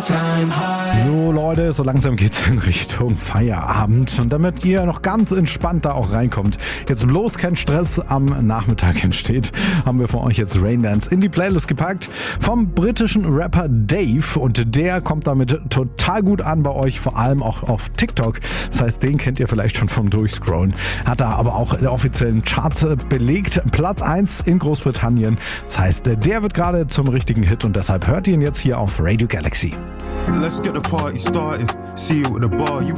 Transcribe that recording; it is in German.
So Leute, so langsam geht's in Richtung Feierabend und damit ihr noch ganz entspannt da auch reinkommt, jetzt bloß kein Stress am Nachmittag entsteht, haben wir für euch jetzt Raindance in die Playlist gepackt vom britischen Rapper Dave und der kommt damit total gut an bei euch, vor allem auch auf TikTok. Das heißt, den kennt ihr vielleicht schon vom Durchscrollen. Hat da aber auch in der offiziellen Charts belegt, Platz 1 in Großbritannien. Das heißt, der wird gerade zum richtigen Hit und deshalb hört ihr ihn jetzt hier auf Radio Galaxy. Let's get the party started. See you at the bar. You